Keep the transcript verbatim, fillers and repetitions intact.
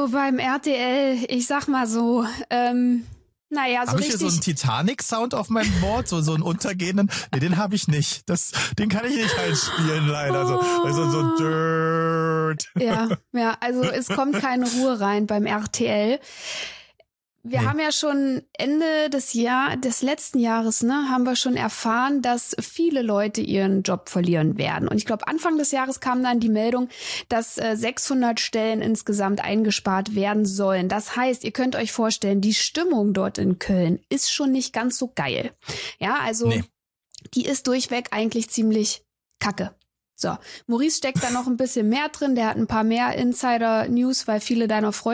Also beim R T L, ich sag mal so, ähm, naja, so Hab ich richtig. hier so einen Titanic-Sound auf meinem Board, so, so einen untergehenden? Nee, den habe ich nicht. Das, den kann ich nicht einspielen, leider. So, also so Dirt. Ja, ja, also es kommt keine Ruhe rein beim R T L. Wir Nee. haben ja schon Ende des Jahr, des letzten Jahres, ne, haben wir schon erfahren, dass viele Leute ihren Job verlieren werden. Und ich glaube, Anfang des Jahres kam dann die Meldung, dass äh, sechshundert Stellen insgesamt eingespart werden sollen. Das heißt, ihr könnt euch vorstellen, die Stimmung dort in Köln ist schon nicht ganz so geil. Ja, also Nee. die ist durchweg eigentlich ziemlich kacke. So, Maurice steckt da noch ein bisschen mehr drin. Der hat ein paar mehr Insider-News, weil viele deiner Freunde